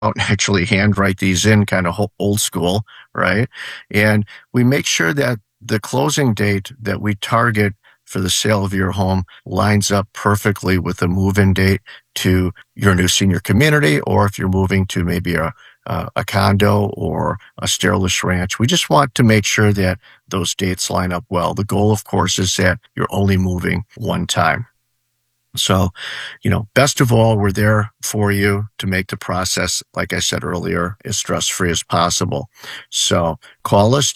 don't actually handwrite these in, kind of old school, right? And we make sure that the closing date that we target for the sale of your home lines up perfectly with the move-in date to your new senior community, or if you're moving to maybe a condo or a stairless ranch. We just want to make sure that those dates line up well. The goal, of course, is that you're only moving one time. So, best of all, we're there for you to make the process, like I said earlier, as stress-free as possible. So call us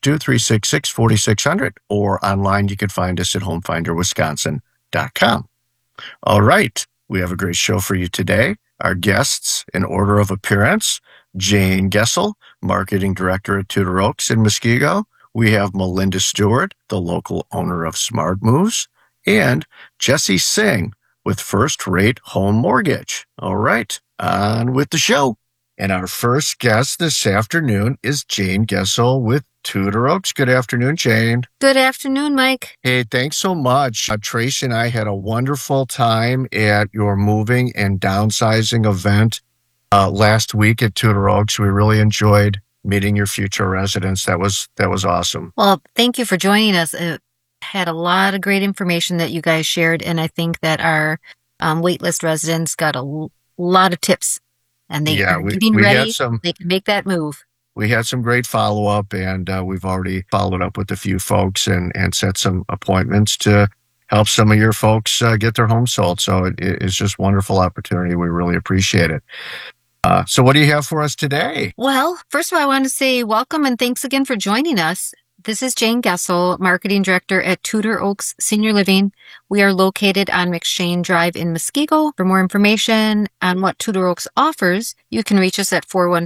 262-366-4600, or online you can find us at homefinderwisconsin.com. All right. We have a great show for you today. Our guests, in order of appearance: Jane Gessel, Marketing Director at Tudor Oaks in Muskego. We have Melinda Stewart, the local owner of Smart Moves, and Jesse Singh with First Rate Home Mortgage. All right, on with the show. And our first guest this afternoon is Jane Gessel with Tudor Oaks. Good afternoon, Jane. Good afternoon, Mike. Hey, thanks so much. Tracy and I had a wonderful time at your moving and downsizing event last week at Tudor Oaks. We really enjoyed meeting your future residents. That was awesome. Well, thank you for joining us. It had a lot of great information that you guys shared, and I think that our waitlist residents got a lot of tips, and they are getting ready. They can make that move. We had some great follow-up, and we've already followed up with a few folks and set some appointments to help some of your folks get their home sold. So it's just a wonderful opportunity. We really appreciate it. So what do you have for us today? Well, first of all, I want to say welcome and thanks again for joining us. This is Jane Gessel, Marketing Director at Tudor Oaks Senior Living. We are located on McShane Drive in Muskego. For more information on what Tudor Oaks offers, you can reach us at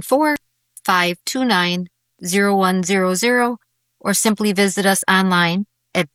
414-529-0100 or simply visit us online at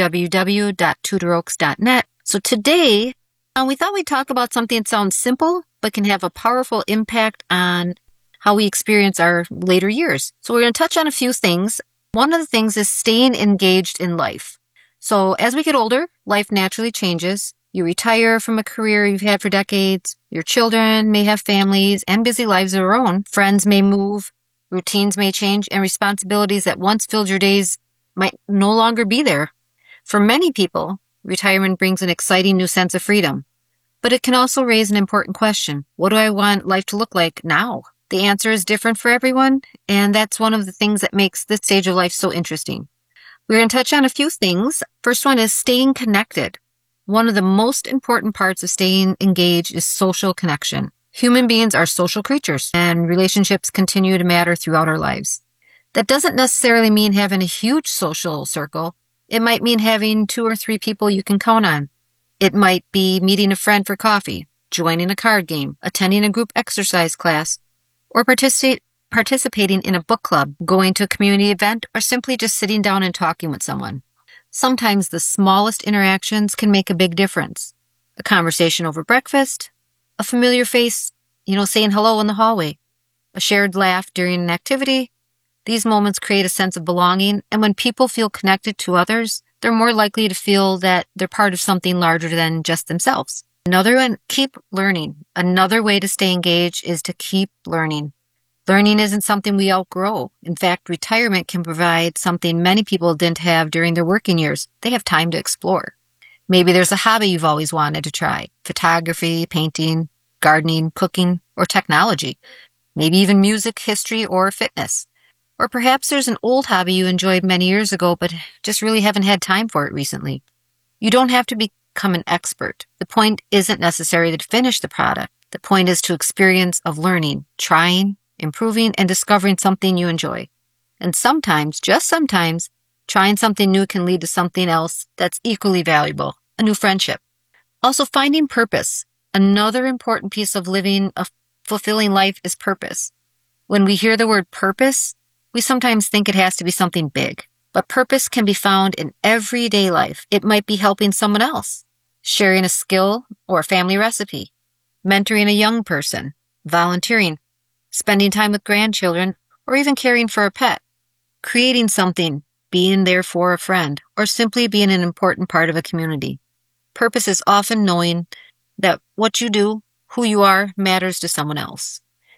www.tudoroaks.net. So today, we thought we'd talk about something that sounds simple, but can have a powerful impact on how we experience our later years. So we're going to touch on a few things. One of the things is staying engaged in life. So as we get older, life naturally changes. You retire from a career you've had for decades. Your children may have families and busy lives of their own. Friends may move, routines may change, and responsibilities that once filled your days might no longer be there. For many people, retirement brings an exciting new sense of freedom. But it can also raise an important question. What do I want life to look like now? The answer is different for everyone, and that's one of the things that makes this stage of life so interesting. We're going to touch on a few things. First one is staying connected. One of the most important parts of staying engaged is social connection. Human beings are social creatures, and relationships continue to matter throughout our lives. That doesn't necessarily mean having a huge social circle. It might mean having 2 or 3 people you can count on. It might be meeting a friend for coffee, joining a card game, attending a group exercise class, or participating in a book club, going to a community event, or simply just sitting down and talking with someone. Sometimes the smallest interactions can make a big difference. A conversation over breakfast, a familiar face, saying hello in the hallway, a shared laugh during an activity. These moments create a sense of belonging, and when people feel connected to others, they're more likely to feel that they're part of something larger than just themselves. Another one, keep learning. Another way to stay engaged is to keep learning. Learning isn't something we outgrow. In fact, retirement can provide something many people didn't have during their working years. They have time to explore. Maybe there's a hobby you've always wanted to try: photography, painting, gardening, cooking, or technology. Maybe even music, history, or fitness. Or perhaps there's an old hobby you enjoyed many years ago, but just really haven't had time for it recently. You don't have to become an expert. The point isn't necessarily to finish the product. The point is to experience of learning, trying, improving, and discovering something you enjoy. And sometimes, just sometimes, trying something new can lead to something else that's equally valuable, a new friendship. Also, finding purpose. Another important piece of living a fulfilling life is purpose. When we hear the word purpose, we sometimes think it has to be something big. But purpose can be found in everyday life. It might be helping someone else, sharing a skill or a family recipe, mentoring a young person, volunteering, spending time with grandchildren, or even caring for a pet, creating something, being there for a friend, or simply being an important part of a community. Purpose is often knowing that what you do, who you are, matters to someone else.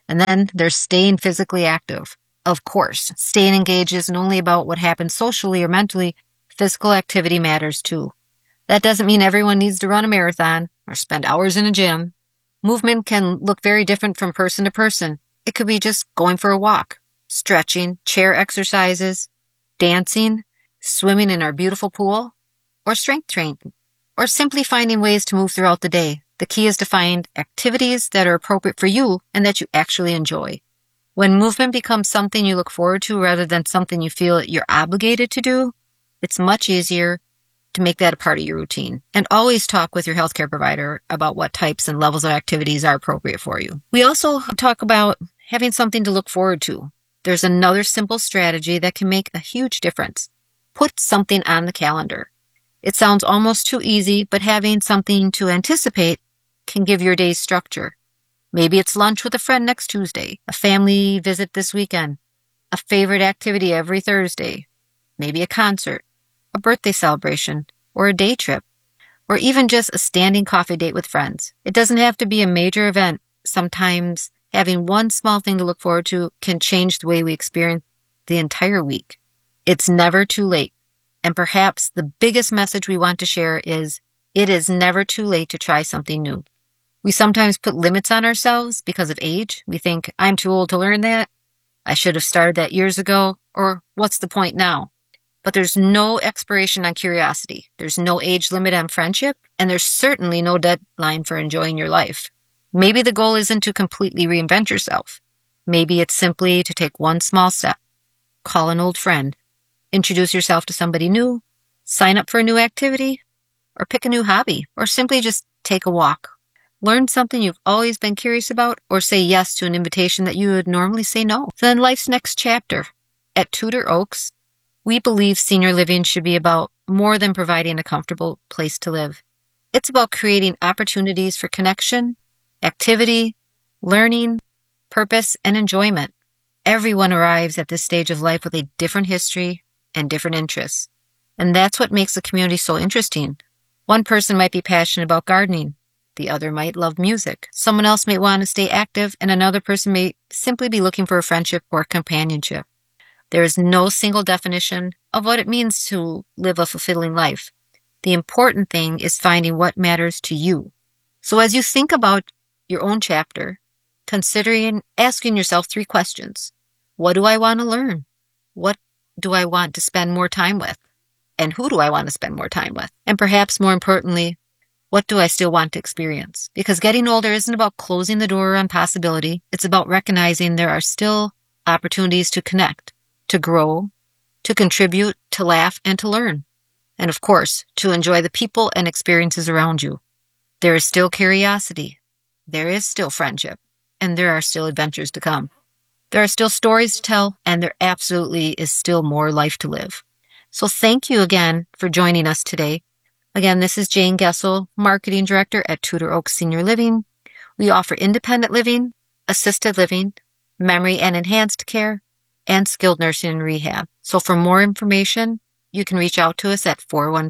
And then there's staying physically active. Of course, staying engaged isn't only about what happens socially or mentally. Physical activity matters too. That doesn't mean everyone needs to run a marathon or spend hours in a gym. Movement can look very different from person to person. It could be just going for a walk, stretching, chair exercises, dancing, swimming in our beautiful pool, or strength training, or simply finding ways to move throughout the day. The key is to find activities that are appropriate for you and that you actually enjoy. When movement becomes something you look forward to rather than something you feel you're obligated to do, it's much easier to make that a part of your routine. And always talk with your healthcare provider about what types and levels of activities are appropriate for you. We also talk about having something to look forward to. There's another simple strategy that can make a huge difference. Put something on the calendar. It sounds almost too easy, but having something to anticipate can give your day structure. Maybe it's lunch with a friend next Tuesday, a family visit this weekend, a favorite activity every Thursday, maybe a concert, a birthday celebration, or a day trip, or even just a standing coffee date with friends. It doesn't have to be a major event. Sometimes having one small thing to look forward to can change the way we experience the entire week. It's never too late. And perhaps the biggest message we want to share is it is never too late to try something new. We sometimes put limits on ourselves because of age. We think, I'm too old to learn that. I should have started that years ago. Or what's the point now? But there's no expiration on curiosity. There's no age limit on friendship. And there's certainly no deadline for enjoying your life. Maybe the goal isn't to completely reinvent yourself. Maybe it's simply to take one small step. Call an old friend. Introduce yourself to somebody new. Sign up for a new activity. Or pick a new hobby. Or simply just take a walk. Learn something you've always been curious about, or say yes to an invitation that you would normally say no. Then life's next chapter. At Tudor Oaks, we believe senior living should be about more than providing a comfortable place to live. It's about creating opportunities for connection, activity, learning, purpose, and enjoyment. Everyone arrives at this stage of life with a different history and different interests. And that's what makes the community so interesting. One person might be passionate about gardening. The other might love music. Someone else may want to stay active, and another person may simply be looking for a friendship or companionship. There is no single definition of what it means to live a fulfilling life. The important thing is finding what matters to you. So as you think about your own chapter, considering asking yourself 3 questions. What do I want to learn? What do I want to spend more time with? And who do I want to spend more time with? And perhaps more importantly, what do I still want to experience? Because getting older isn't about closing the door on possibility. It's about recognizing there are still opportunities to connect, to grow, to contribute, to laugh, and to learn. And of course, to enjoy the people and experiences around you. There is still curiosity. There is still friendship. And there are still adventures to come. There are still stories to tell, and there absolutely is still more life to live. So thank you again for joining us today. Again, this is Jane Gessel, Marketing Director at Tudor Oaks Senior Living. We offer independent living, assisted living, memory and enhanced care, and skilled nursing and rehab. So for more information, you can reach out to us at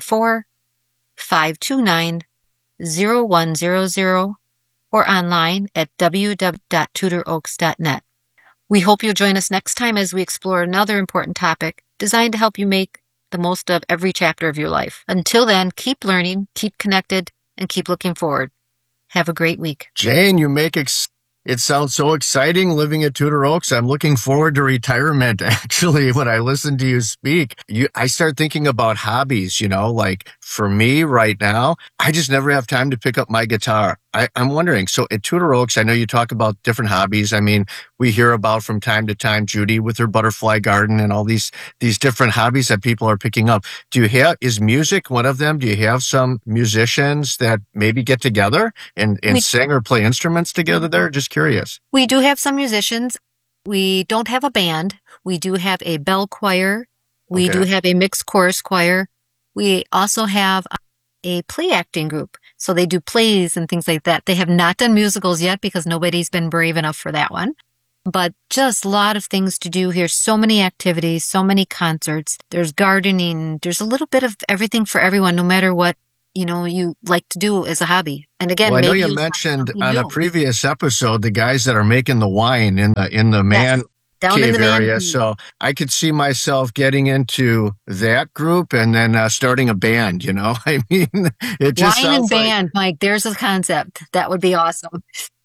414-529-0100 or online at www.tudoroaks.net. We hope you'll join us next time as we explore another important topic designed to help you make the most of every chapter of your life. Until then, keep learning, keep connected, and keep looking forward. Have a great week. Jane, you make it sounds so exciting living at Tudor Oaks. I'm looking forward to retirement. Actually, when I listen to you speak, I start thinking about hobbies, like for me right now, I just never have time to pick up my guitar. I'm wondering, so at Tudor Oaks, I know you talk about different hobbies. I mean, we hear about from time to time Judy with her butterfly garden and all these different hobbies that people are picking up. Is music one of them? Do you have some musicians that maybe get together and sing or play instruments together there? Just curious. We do have some musicians. We don't have a band. We do have a bell choir. We do have a mixed chorus choir. We also have a play acting group. So they do plays and things like that. They have not done musicals yet because nobody's been brave enough for that one. But just a lot of things to do here. So many activities, so many concerts. There's gardening. There's a little bit of everything for everyone, no matter what you like to do as a hobby. And again, Well, I know maybe you find mentioned something on a new. previous episode the guys that are making the wine in the man Yes, down in cave the man area. cave. So I could see myself getting into that group and then starting a band. I mean, it just Wine and sounds like band, Mike. There's a concept. That would be awesome.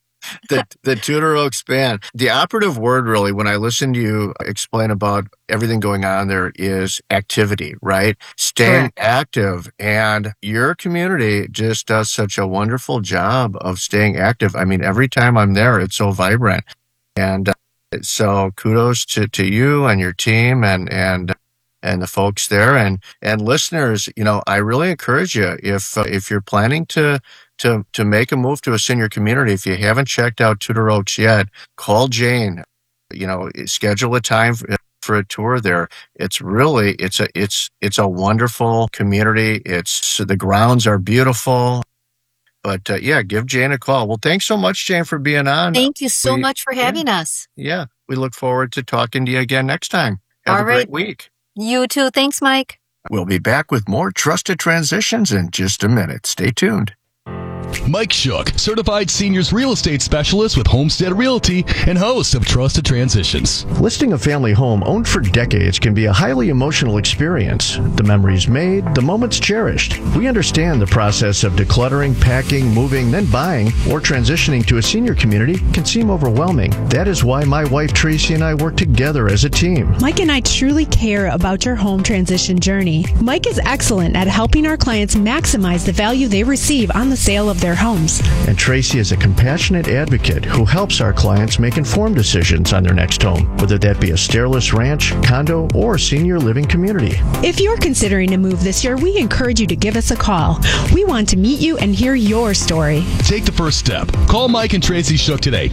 the Tudor Oaks band. The operative word, really, when I listen to you explain about everything going on there, is activity, right? Staying Correct. active. And your community just does such a wonderful job of staying active. I mean, every time I'm there, it's so vibrant. And so kudos to you and your team and the folks there and listeners. I really encourage you, if you're planning to make a move to a senior community, if you haven't checked out Tudor Oaks yet, call Jane. Schedule a time for a tour there. It's really it's a wonderful community. The grounds are beautiful. But give Jane a call. Well, thanks so much, Jane, for being on. Thank you so much for having us. Yeah, we look forward to talking to you again next time. Have All a great right. week. You too. Thanks, Mike. We'll be back with more Trusted Transitions in just a minute. Stay tuned. Mike Shook, certified seniors real estate specialist with Homestead Realty and host of Trusted Transitions. Listing a family home owned for decades can be a highly emotional experience. The memories made, the moments cherished. We understand the process of decluttering, packing, moving, then buying, or transitioning to a senior community can seem overwhelming. That is why my wife Tracy and I work together as a team. Mike and I truly care about your home transition journey. Mike is excellent at helping our clients maximize the value they receive on the sale of their homes. And Tracy is a compassionate advocate who helps our clients make informed decisions on their next home, whether that be a stairless ranch, condo, or senior living community. If you're considering a move this year, we encourage you to give us a call. We want to meet you and hear your story. Take the first step. Call Mike and Tracy Shook today,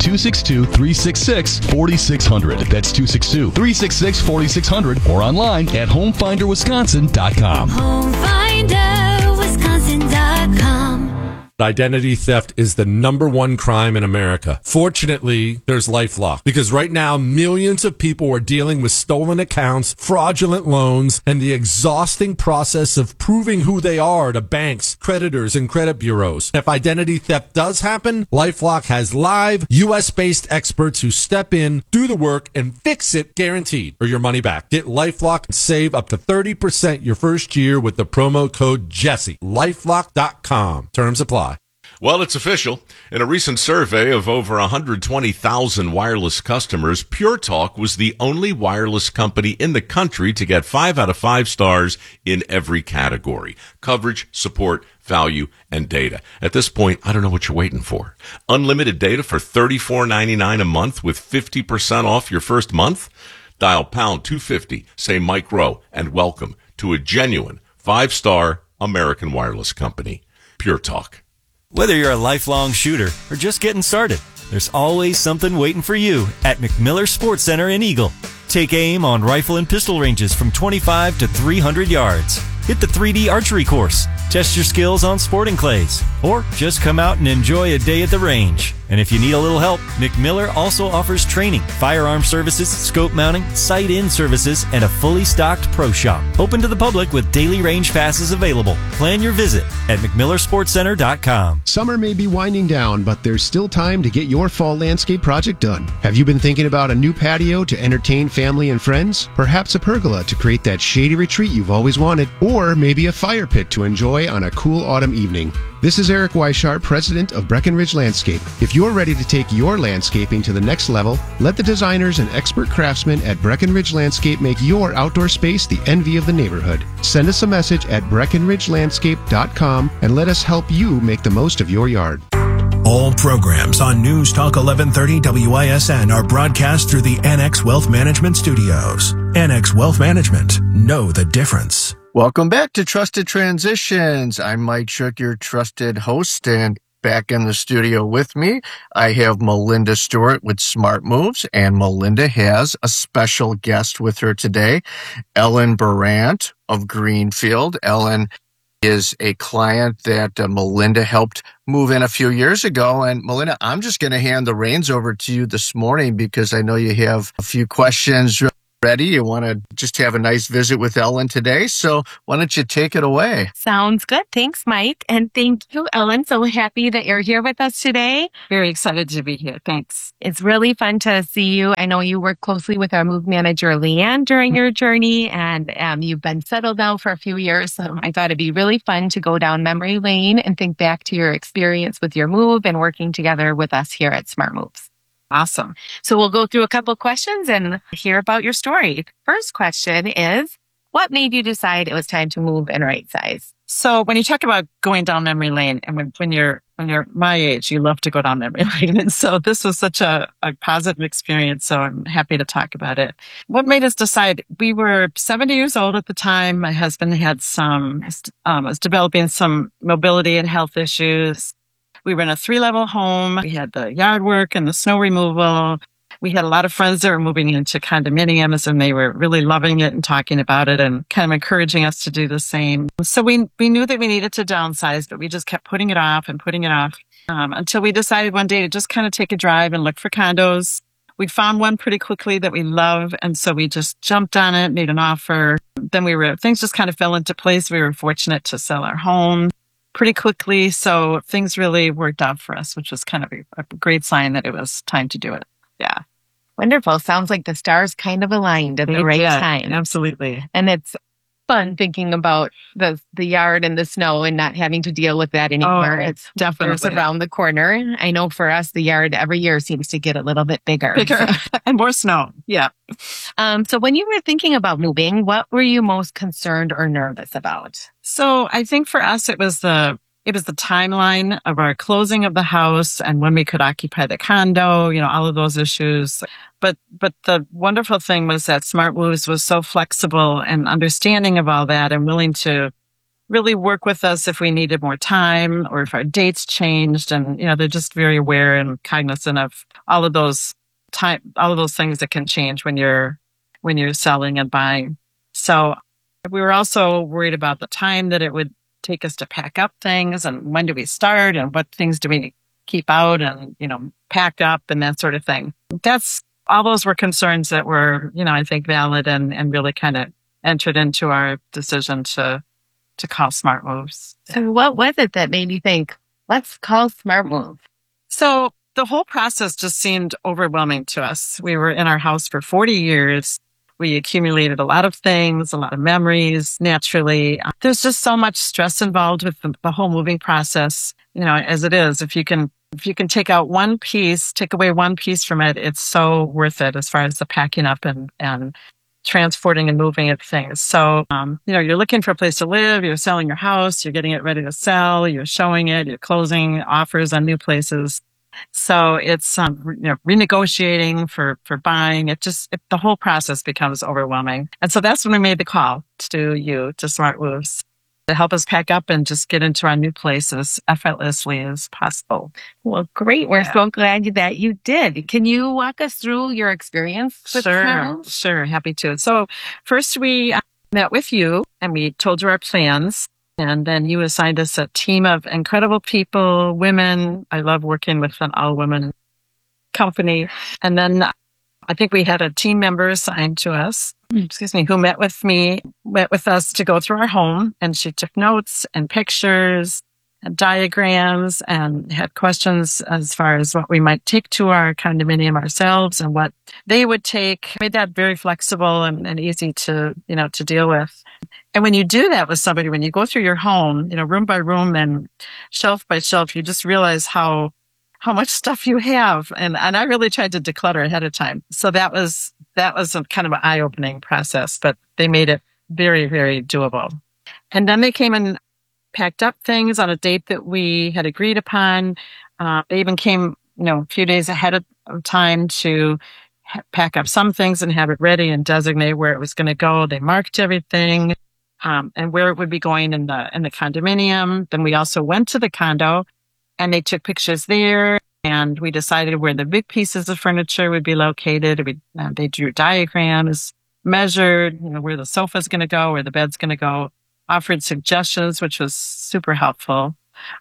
262-366-4600. That's 262-366-4600 or online at homefinderwisconsin.com. homefinderwisconsin.com. Identity theft is the #1 crime in America. Fortunately, there's LifeLock, because right now millions of people are dealing with stolen accounts, fraudulent loans, and the exhausting process of proving who they are to banks, creditors, and credit bureaus. If identity theft does happen, LifeLock has live US-based experts who step in, do the work, and fix it guaranteed, or your money back. Get LifeLock and save up to 30% your first year with the promo code Jesse. LifeLock.com. Terms apply. Well, it's official. In a recent survey of over 120,000 wireless customers, Pure Talk was the only wireless company in the country to get 5 out of 5 stars in every category: coverage, support, value, and data. At this point, I don't know what you're waiting for. Unlimited data for $34.99 a month with 50% off your first month? Dial pound 250, say Mike Rowe, and welcome to a genuine 5-star American wireless company. Pure Talk. Whether you're a lifelong shooter or just getting started, there's always something waiting for you at McMiller Sports Center in Eagle. Take aim on rifle and pistol ranges from 25 to 300 yards. Hit the 3D archery course, test your skills on sporting clays, or just come out and enjoy a day at the range. And if you need a little help, McMiller also offers training, firearm services, scope mounting, sight-in services, and a fully stocked pro shop. Open to the public with daily range passes available. Plan your visit at McMillerSportsCenter.com. Summer may be winding down, but there's still time to get your fall landscape project done. Have you been thinking about a new patio to entertain family and friends? Perhaps a pergola to create that shady retreat you've always wanted? Or maybe a fire pit to enjoy on a cool autumn evening? This is Eric Weishart, president of Breckenridge Landscape. If you're ready to take your landscaping to the next level, let the designers and expert craftsmen at Breckenridge Landscape make your outdoor space the envy of the neighborhood. Send us a message at BreckenridgeLandscape.com and let us help you make the most of your yard. All programs on News Talk 1130 WISN are broadcast through the NX Wealth Management Studios. NX Wealth Management. Know the difference. Welcome back to Trusted Transitions. I'm Mike Shook, your trusted host, and back in the studio with me, I have Melinda Stewart with Smart Moves, and Melinda has a special guest with her today, Ellen Barant of Greenfield. Ellen is a client that Melinda helped move in a few years ago. And Melinda, I'm just going to hand the reins over to you this morning because I know you have a few questions ready. You want to just have a nice visit with Ellen today. So why don't you take it away? Sounds good. Thanks, Mike. And thank you, Ellen. So happy that you're here with us today. Very excited to be here. Thanks. It's really fun to see you. I know you work closely with our move manager, Leanne, during your journey, and you've been settled now for a few years. So I thought it'd be really fun to go down memory lane and think back to your experience with your move and working together with us here at Smart Moves. Awesome. So we'll go through a couple of questions and hear about your story. First question is, what made you decide it was time to move and right size? So when you talk about going down memory lane, and when you're my age, you love to go down memory lane. And so this was such a positive experience. So I'm happy to talk about it. What made us decide? We were 70 years old at the time. My husband had was developing some mobility and health issues. We were in a 3-level home. We had the yard work and the snow removal. We had a lot of friends that were moving into condominiums, and they were really loving it and talking about it and kind of encouraging us to do the same. So we knew that we needed to downsize, but we just kept putting it off until we decided one day to just kind of take a drive and look for condos. We found one pretty quickly that we love, and so we just jumped on it, made an offer. Then things just kind of fell into place. We were fortunate to sell our home pretty quickly. So things really worked out for us, which was kind of a great sign that it was time to do it. Yeah. Wonderful. Sounds like the stars kind of aligned at the right time. Absolutely. And it's fun thinking about the yard and the snow and not having to deal with that anymore. It's definitely around the corner. I know for us, the yard every year seems to get a little bit bigger. And more snow. Yeah. So when you were thinking about moving, what were you most concerned or nervous about? So I think for us, it was the timeline of our closing of the house and when we could occupy the condo, all of those issues. But the wonderful thing was that Smart Moves was so flexible and understanding of all that and willing to really work with us if we needed more time or if our dates changed. And, they're just very aware and cognizant of all of those things that can change when you're selling and buying. So we were also worried about the time that it would take us to pack up things and when do we start and what things do we keep out and, pack up and that sort of thing. All those were concerns that were, I think valid and really kind of entered into our decision to call Smart Moves. So what was it that made you think, let's call Smart Moves? So the whole process just seemed overwhelming to us. We were in our house for 40 years. We accumulated a lot of things, a lot of memories, naturally. There's just so much stress involved with the whole moving process, as it is. If you can take away one piece from it, it's so worth it as far as the packing up and transporting and moving of things. So, you're looking for a place to live, you're selling your house, you're getting it ready to sell, you're showing it, you're closing offers on new places. So it's, renegotiating for buying. The whole process becomes overwhelming. And so that's when we made the call to Smart Moves to help us pack up and just get into our new place as effortlessly as possible. Well, great. We're so glad that you did. Can you walk us through your experience with Smart Moves? Sure. Happy to. So first we met with you and we told you our plans. And then you assigned us a team of incredible people, women. I love working with an all-women company. And then I think we had a team member assigned to us, who met with us to go through our home. And she took notes and pictures and diagrams and had questions as far as what we might take to our condominium ourselves and what they would take. Made that very flexible and easy to deal with. And when you do that with somebody, when you go through your home, room by room and shelf by shelf, you just realize how much stuff you have. And I really tried to declutter ahead of time. So that was a kind of an eye-opening process, but they made it very, very doable. And then they came and packed up things on a date that we had agreed upon. They even came, a few days ahead of time to pack up some things and have it ready and designate where it was going to go. They marked everything, and where it would be going in the condominium. Then we also went to the condo and they took pictures there and we decided where the big pieces of furniture would be located. They drew diagrams, measured, where the sofa's going to go, where the bed's going to go, offered suggestions, which was super helpful.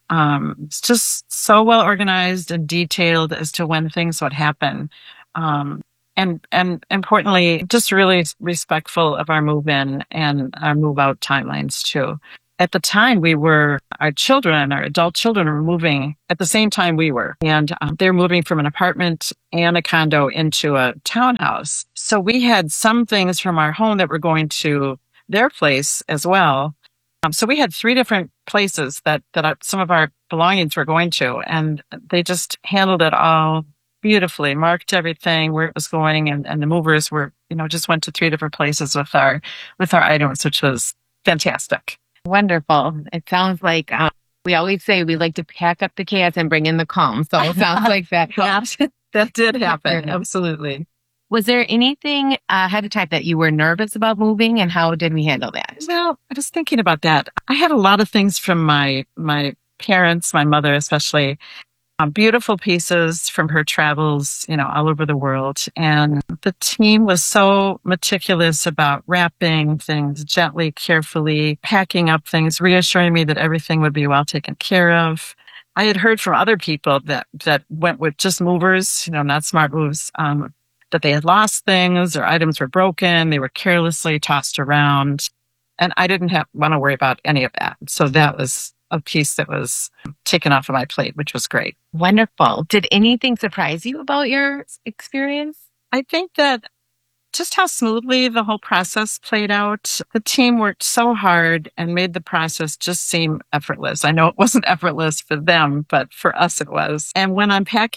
It's just so well organized and detailed as to when things would happen. and importantly, just really respectful of our move-in and our move-out timelines too. At the time, our adult children were moving at the same time we were. And they're moving from an apartment and a condo into a townhouse. So we had some things from our home that were going to their place as well. So we had 3 different places that some of our belongings were going to. And they just handled it all beautifully, marked everything where it was going. And the movers were, just went to 3 different places with our items, which was fantastic. Wonderful. It sounds like we always say we like to pack up the chaos and bring in the calm. So it sounds like that. That did happen. Absolutely. Was there anything ahead of time that you were nervous about moving, and how did we handle that? Well, I was thinking about that. I had a lot of things from my parents, my mother especially, beautiful pieces from her travels, all over the world. And the team was so meticulous about wrapping things gently, carefully, packing up things, reassuring me that everything would be well taken care of. I had heard from other people that went with just movers, not smart moves, that they had lost things or items were broken. They were carelessly tossed around. And I didn't want to worry about any of that. So that was a piece that was taken off of my plate, which was great. Wonderful. Did anything surprise you about your experience? I think that just how smoothly the whole process played out. The team worked so hard and made the process just seem effortless. I know it wasn't effortless for them, but for us it was. And when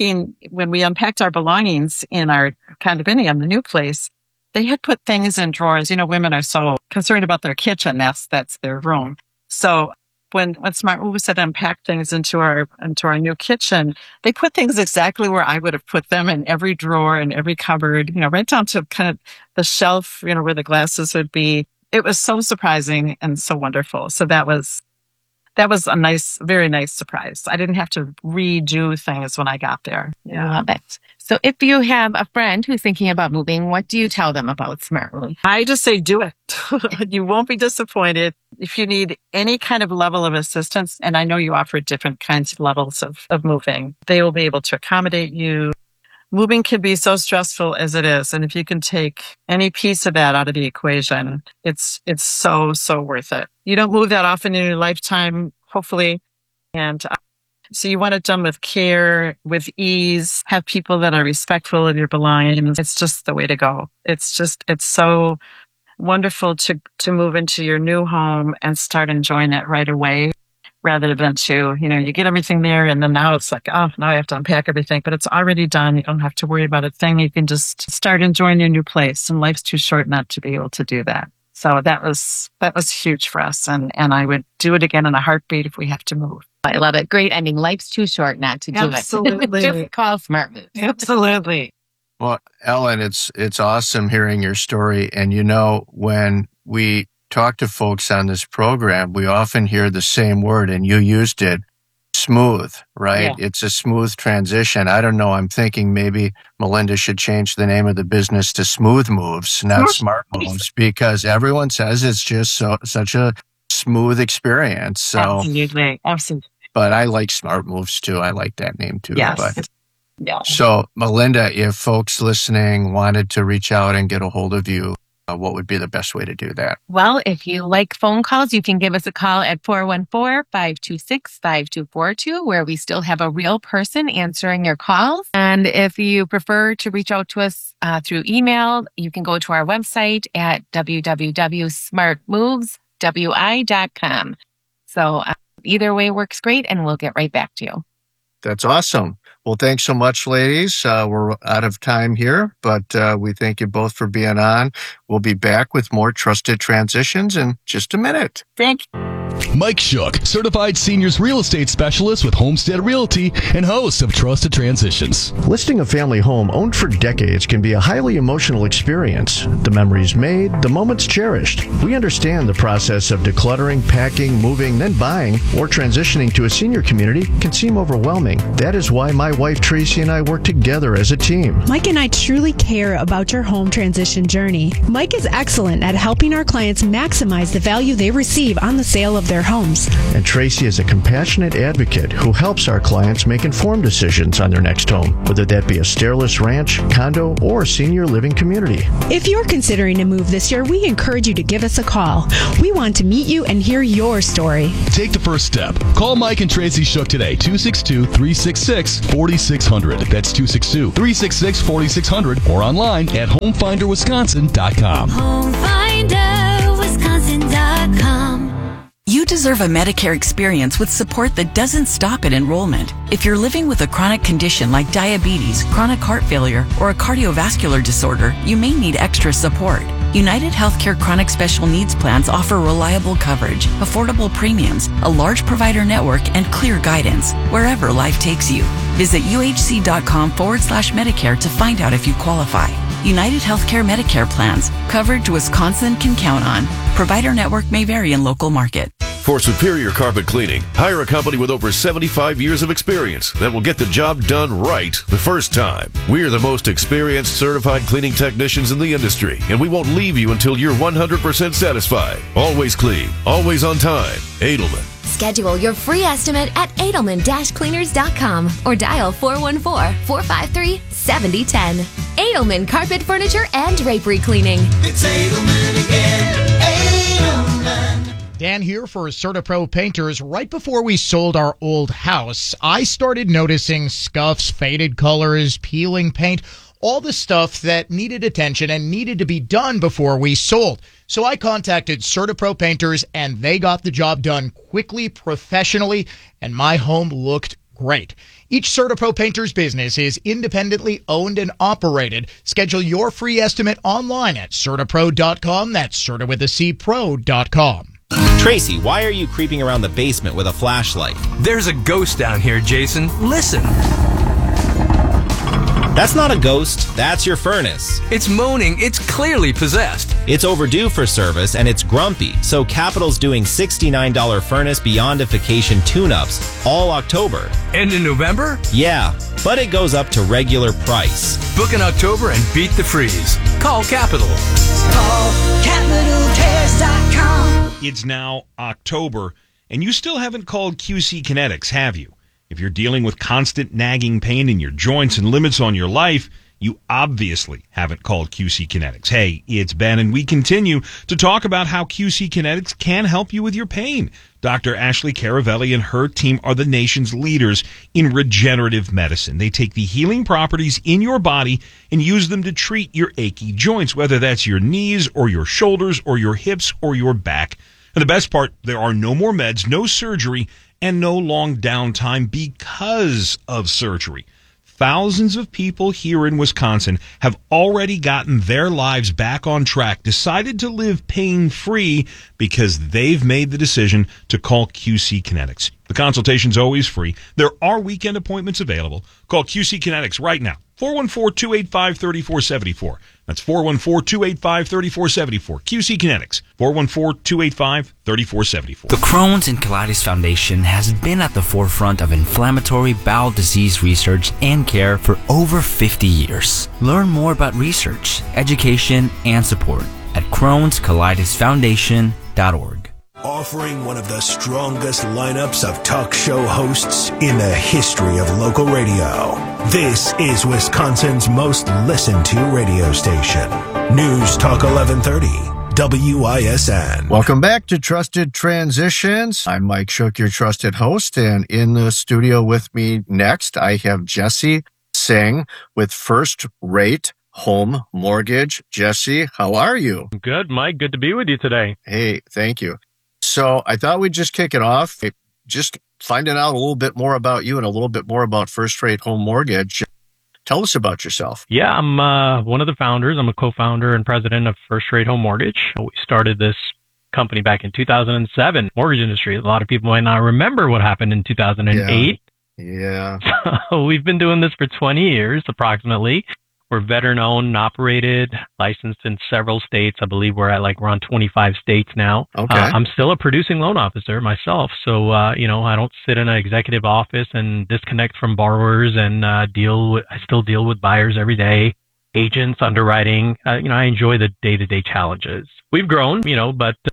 we unpacked our belongings in our condominium, the new place, they had put things in drawers. Women are so concerned about their kitchen. That's their room. So when Smart Moves had unpacked things into our new kitchen, they put things exactly where I would have put them, in every drawer and every cupboard, right down to kind of the shelf, where the glasses would be. It was so surprising and so wonderful. So that was a very nice surprise. I didn't have to redo things when I got there. Yeah. I love it. So if you have a friend who's thinking about moving, what do you tell them about Smart Move? I just say, do it. You won't be disappointed. If you need any kind of level of assistance, and I know you offer different kinds of levels of moving, they will be able to accommodate you. Moving can be so stressful as it is. And if you can take any piece of that out of the equation, it's so, so worth it. You don't move that often in your lifetime, hopefully. And so you want it done with care, with ease, have people that are respectful of your belongings. It's just the way to go. It's so wonderful to move into your new home and start enjoying it right away, rather than you get everything there and then now it's like, oh, now I have to unpack everything, but it's already done. You don't have to worry about a thing. You can just start enjoying your new place, and life's too short not to be able to do that. So that was huge for us. And I would do it again in a heartbeat if we have to move. I love it. Great ending. Life's too short not to do it. Absolutely. Just call Smart Moves. Absolutely. Well, Ellen, it's awesome hearing your story. And when we talk to folks on this program, we often hear the same word, and you used it, smooth, right? Yeah. It's a smooth transition. I don't know. I'm thinking maybe Melinda should change the name of the business to Smooth Moves, not Smart Moves, because everyone says it's just such a smooth experience. So Absolutely. But I like Smart Moves too. I like that name too. Yes. Yeah. So Melinda, if folks listening wanted to reach out and get a hold of you, what would be the best way to do that? Well, if you like phone calls, you can give us a call at 414-526-5242, where we still have a real person answering your calls. And if you prefer to reach out to us through email, you can go to our website at www.smartmoveswi.com. So either way works great, and we'll get right back to you. That's awesome. Well, thanks so much, ladies. We're out of time here, but we thank you both for being on. We'll be back with more Trusted Transitions in just a minute. Thank you. Mike Shook, certified seniors real estate specialist with Homestead Realty and host of Trusted Transitions. Listing a family home owned for decades can be a highly emotional experience. The memories made, the moments cherished. We understand the process of decluttering, packing, moving, then buying, or transitioning to a senior community can seem overwhelming. That is why my wife Tracy and I work together as a team. Mike and I truly care about your home transition journey. Mike is excellent at helping our clients maximize the value they receive on the sale of of their homes. And Tracy is a compassionate advocate who helps our clients make informed decisions on their next home, whether that be a stairless ranch, condo, or senior living community. If you're considering a move this year, we encourage you to give us a call. We want to meet you and hear your story. Take the first step. Call Mike and Tracy Shook today, 262-366-4600. That's 262-366-4600 or online at homefinderwisconsin.com. homefinderwisconsin.com. You deserve a Medicare experience with support that doesn't stop at enrollment. If you're living with a chronic condition like diabetes, chronic heart failure, or a cardiovascular disorder, you may need extra support. United Healthcare Chronic Special Needs Plans offer reliable coverage, affordable premiums, a large provider network, and clear guidance wherever life takes you. Visit uhc.com/Medicare to find out if you qualify. United Healthcare Medicare plans. Coverage Wisconsin can count on. Provider network may vary in local market. For superior carpet cleaning, hire a company with over 75 years of experience that will get the job done right the first time. We're the most experienced certified cleaning technicians in the industry, and we won't leave you until you're 100% satisfied. Always clean, always on time. Edelman. Schedule your free estimate at Edelman-Cleaners.com or dial 414-453-7010. Edelman Carpet Furniture and Drapery Cleaning. It's Edelman again. Edelman. Dan here for CertaPro Painters. Right before we sold our old house, I started noticing scuffs, faded colors, peeling paint, all the stuff that needed attention and needed to be done before we sold. So I contacted CertaPro Painters, and they got the job done quickly, professionally, and my home looked great. Each CertaPro Painters business is independently owned and operated. Schedule your free estimate online at CertaPro.com. That's Certa with a C Pro.com. Tracy, why are you creeping around the basement with a flashlight? There's a ghost down here, Jason. Listen. That's not a ghost. That's your furnace. It's moaning. It's clearly possessed. It's overdue for service, and it's grumpy. So Capital's doing $69 furnace beyondification tune-ups all October. And in November? Yeah, but it goes up to regular price. Book in October and beat the freeze. Call Capital. Call CapitalTest.com. It's now October, and you still haven't called QC Kinetics, have you? If you're dealing with constant nagging pain in your joints and limits on your life, you obviously haven't called QC Kinetics. Hey, it's Ben, and we continue to talk about how QC Kinetics can help you with your pain. Dr. Ashley Caravelli and her team are the nation's leaders in regenerative medicine. They take the healing properties in your body and use them to treat your achy joints, whether that's your knees or your shoulders or your hips or your back. And the best part, there are no more meds, no surgery, and no long downtime because of surgery. Thousands of people here in Wisconsin have already gotten their lives back on track, decided to live pain-free because they've made the decision to call QC Kinetics. The consultation's always free. There are weekend appointments available. Call QC Kinetics right now. 414-285-3474. That's 414-285-3474. QC Kinetics. 414-285-3474. The Crohn's and Colitis Foundation has been at the forefront of inflammatory bowel disease research and care for over 50 years. Learn more about research, education, and support at Crohn'sColitisFoundation.org. Offering one of the strongest lineups of talk show hosts in the history of local radio. This is Wisconsin's most listened to radio station. News Talk 1130, WISN. Welcome back to Trusted Transitions. I'm Mike Shook, your trusted host, and in the studio with me next, I have Jesse Singh with First Rate Home Mortgage. Jesse, how are you? Good, Mike. Good to be with you today. Hey, thank you. So I thought we'd just kick it off, just finding out a little bit more about you and a little bit more about First Rate Home Mortgage. Tell us about yourself. Yeah, I'm one of the founders. I'm a co-founder and president of First Rate Home Mortgage. We started this company back in 2007. Mortgage industry. A lot of people might not remember what happened in 2008. Yeah. So we've been doing this for 20 years, approximately. We're veteran-owned and operated, licensed in several states. I believe we're on 25 states now. Okay. I'm still a producing loan officer myself, so I don't sit in an executive office and disconnect from borrowers and I still deal with buyers every day, agents, underwriting. I enjoy the day-to-day challenges. We've grown, but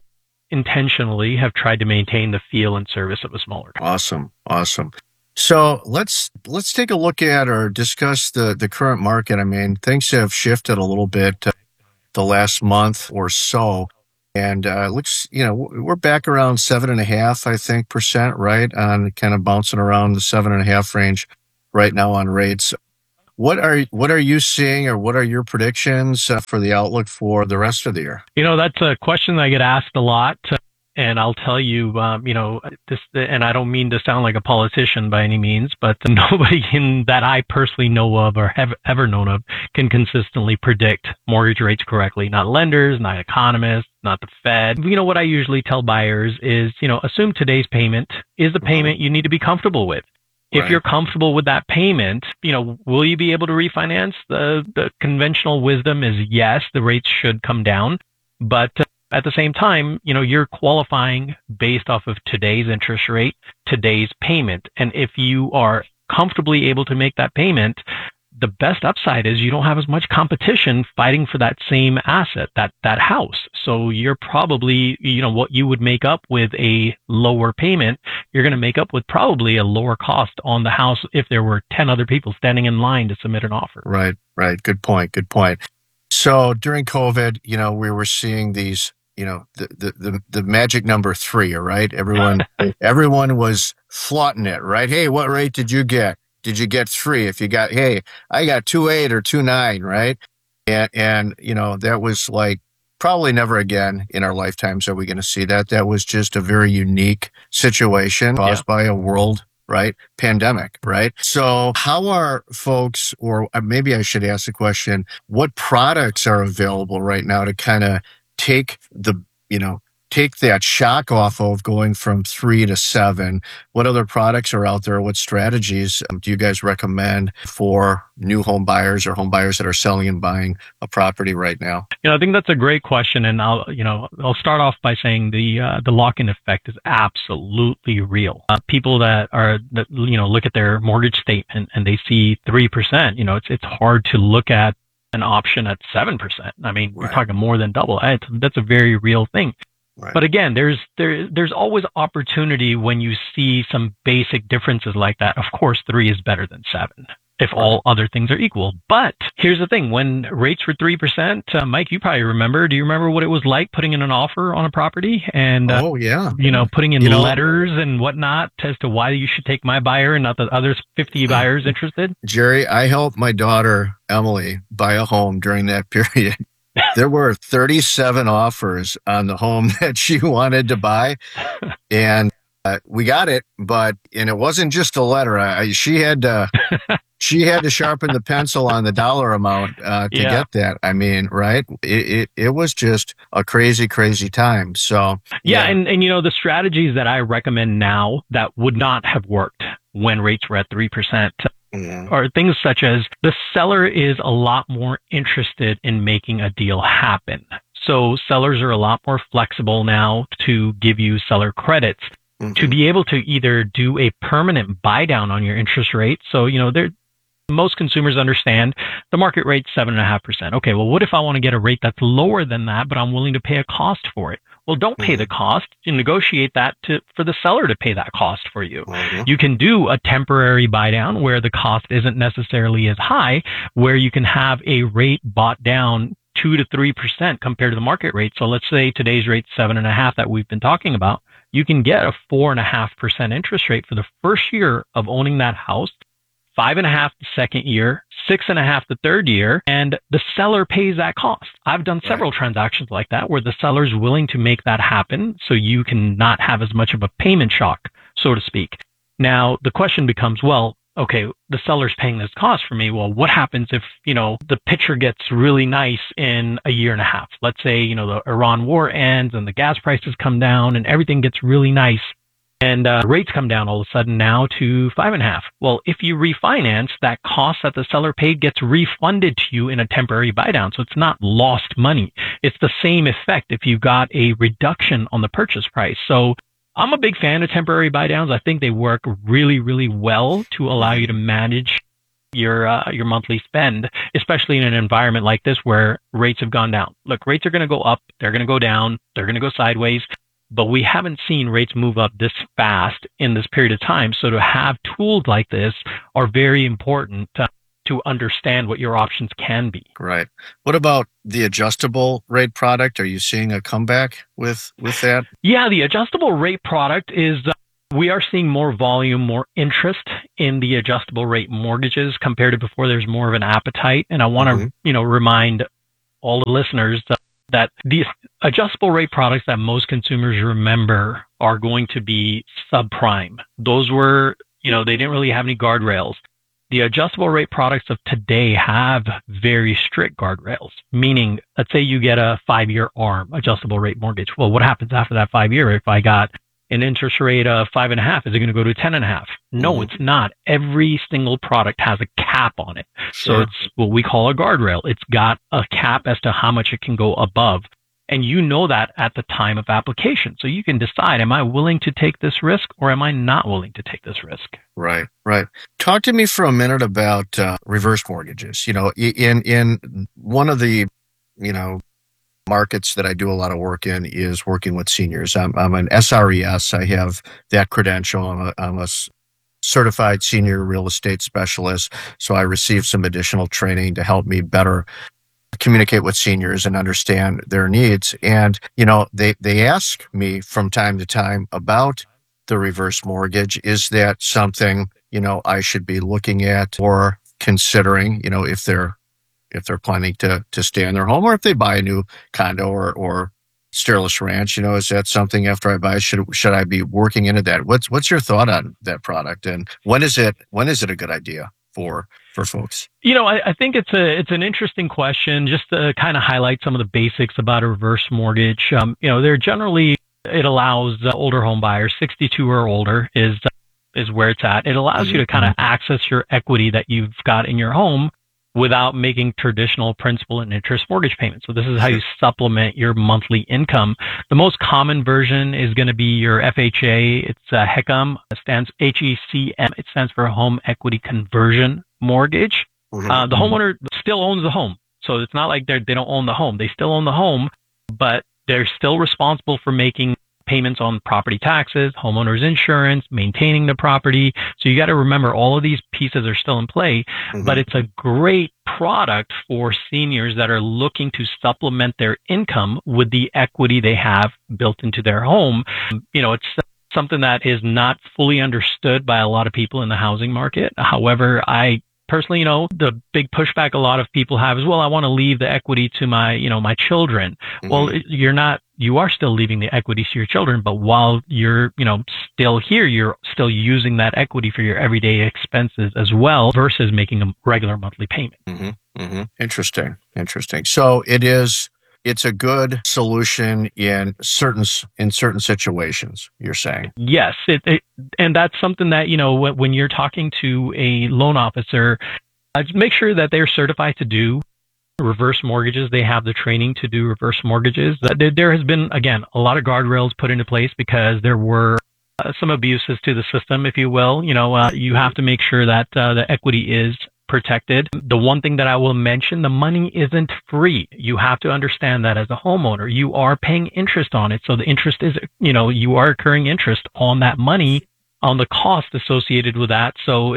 intentionally have tried to maintain the feel and service of a smaller company. Awesome. So let's take a look at or discuss the current market. I mean, things have shifted a little bit the last month or so. And looks, we're back around 7.5%, I think, right? On kind of bouncing around the 7.5 range right now on rates. What are you seeing, or what are your predictions for the outlook for the rest of the year? That's a question I get asked a lot. And I'll tell you, this, and I don't mean to sound like a politician by any means, but nobody that I personally know of or have ever known of can consistently predict mortgage rates correctly. Not lenders, not economists, not the Fed. What I usually tell buyers is, assume today's payment is the payment you need to be comfortable with. If you're comfortable with that payment, will you be able to refinance? The conventional wisdom is yes, the rates should come down, but at the same time, you're qualifying based off of today's interest rate, today's payment. And if you are comfortably able to make that payment, the best upside is you don't have as much competition fighting for that same asset, that house. So you're probably, what you would make up with a lower payment, you're going to make up with probably a lower cost on the house if there were 10 other people standing in line to submit an offer. Right. Good point. So during COVID, we were seeing these, the magic number 3, right? Everyone was flaunting it, right? Hey, what rate did you get? Did you get 3? If you got, hey, I got 2.8 or 2.9, right? And that was like probably never again in our lifetimes are we going to see that. That was just a very unique situation caused by a world, right, pandemic, right? So how are folks, or maybe I should ask the question, what products are available right now to kind of take that shock off of going from 3 to 7? What other products are out there? What strategies do you guys recommend for new home buyers or home buyers that are selling and buying a property right now? I think that's a great question. And I'll start off by saying the lock-in effect is absolutely real. People that look at their mortgage statement and they see 3%, it's hard to look at an option at 7%. I mean, we're talking more than double. That's a very real thing. Right. But again, there's always opportunity when you see some basic differences like that. Of course, 3 is better than 7 if all other things are equal. But here's the thing. When rates were 3%, Mike, you probably remember. Do you remember what it was like putting in an offer on a property and, putting in letters and whatnot as to why you should take my buyer and not the other 50 buyers interested? Jerry, I helped my daughter, Emily, buy a home during that period. There were 37 offers on the home that she wanted to buy, and we got it. And it wasn't just a letter. She had to sharpen the pencil on the dollar amount to get that. I mean, right? It was just a crazy time. So and the strategies that I recommend now that would not have worked when rates were at 3%. Are things such as the seller is a lot more interested in making a deal happen. So sellers are a lot more flexible now to give you seller credits to be able to either do a permanent buy down on your interest rate. So, most consumers understand the market rate's 7.5%. Okay, well, what if I want to get a rate that's lower than that, but I'm willing to pay a cost for it? Well, don't pay the cost. You negotiate that for the seller to pay that cost for you. You can do a temporary buy down where the cost isn't necessarily as high, where you can have a rate bought down 2 to 3% compared to the market rate. So let's say today's rate's 7.5 that we've been talking about. You can get a 4.5% interest rate for the first year of owning that house, 5.5 the second year, 6.5 the third year, and the seller pays that cost. I've done several transactions like that where the seller's willing to make that happen so you can not have as much of a payment shock, so to speak. Now, the question becomes, well, okay, the seller's paying this cost for me. Well, what happens if, the picture gets really nice in a year and a half? Let's say, the Iran war ends and the gas prices come down and everything gets really nice. And rates come down all of a sudden now to 5.5. Well, if you refinance, that cost that the seller paid gets refunded to you in a temporary buy down. So it's not lost money. It's the same effect if you got a reduction on the purchase price. So I'm a big fan of temporary buy downs. I think they work really, really well to allow you to manage your monthly spend, especially in an environment like this where rates have gone down. Look, rates are going to go up. They're going to go down. They're going to go sideways. but we haven't seen rates move up this fast in this period of time. So to have tools like this are very important to understand what your options can be. Right. What about the adjustable rate product? Are you seeing a comeback with that? Yeah, the adjustable rate product is, we are seeing more volume, more interest in the adjustable rate mortgages compared to before. There's more of an appetite. And I want to, remind all the listeners that these adjustable rate products that most consumers remember are going to be subprime. Those were, they didn't really have any guardrails. The adjustable rate products of today have very strict guardrails, meaning, let's say you get a 5-year ARM, adjustable rate mortgage. Well, what happens after that 5 year? If I got an interest rate of 5.5, is it going to go to 10.5? No, it's not. Every single product has a cap on it. Sure. So it's what we call a guardrail. It's got a cap as to how much it can go above. And you know that at the time of application. So you can decide, am I willing to take this risk or am I not willing to take this risk? Right. Talk to me for a minute about reverse mortgages. In one of the, markets that I do a lot of work in is working with seniors. I'm an SRES. I have that credential. I'm a certified senior real estate specialist. So I received some additional training to help me better communicate with seniors and understand their needs. And, they ask me from time to time about the reverse mortgage. Is that something, I should be looking at or considering, if they're planning to stay in their home, or if they buy a new condo or Sterling Ranch, is that something after I buy, should I be working into that? What's your thought on that product, and when is it a good idea for folks? I think it's an interesting question, just to kind of highlight some of the basics about a reverse mortgage. They're generally, it allows older home buyers, 62 or older is where it's at. It allows you to kind of access your equity that you've got in your home without making traditional principal and interest mortgage payments. So this is how you supplement your monthly income. The most common version is going to be your FHA. It's HECM. It stands HECM. It stands for Home Equity Conversion Mortgage. The homeowner still owns the home. So it's not like they don't own the home. They still own the home, but they're still responsible for making payments on property taxes, homeowners insurance, maintaining the property. So you got to remember all of these pieces are still in play, but it's a great product for seniors that are looking to supplement their income with the equity they have built into their home. It's something that is not fully understood by a lot of people in the housing market. However, I personally, the big pushback a lot of people have is, well, I want to leave the equity to my, my children. Well, you are still leaving the equity to your children, but while you're, still here, you're still using that equity for your everyday expenses as well versus making a regular monthly payment. Interesting. So it's a good solution in certain situations, you're saying? Yes. And that's something that, when you're talking to a loan officer, make sure that they're certified to do reverse mortgages. They have the training to do reverse mortgages. There has been, again, a lot of guardrails put into place because there were some abuses to the system, if you will. You have to make sure that the equity is protected. The one thing that I will mention, the money isn't free. You have to understand that as a homeowner, you are paying interest on it. So the interest is, you are accruing interest on that money, on the cost associated with that. So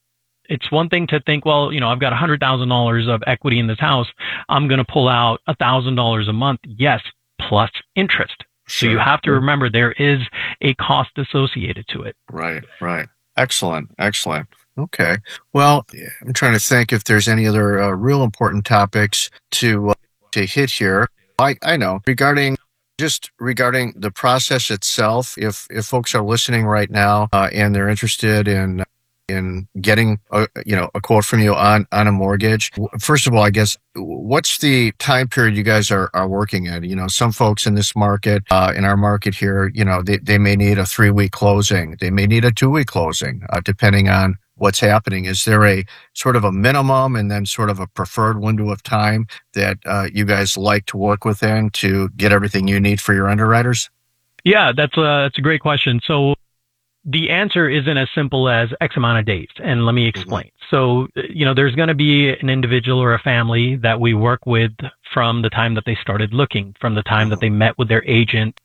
it's one thing to think, well, I've got $100,000 of equity in this house. I'm going to pull out $1,000 a month. Yes, plus interest. Sure. So you have to remember there is a cost associated to it. Right. Excellent. Okay. Well, I'm trying to think if there's any other real important topics to hit here. I know regarding the process itself, if folks are listening right now and they're interested in getting a quote from you on a mortgage, first of all, I guess, what's the time period you guys are working in? Some folks in this market, in our market here, they may need a 3-week closing. They may need a 2-week closing, depending on what's happening. Is there a sort of a minimum and then sort of a preferred window of time that you guys like to work within to get everything you need for your underwriters? Yeah, that's a great question. So the answer isn't as simple as X amount of days. And let me explain. So, there's going to be an individual or a family that we work with from the time that they started looking, from the time that they met with their agent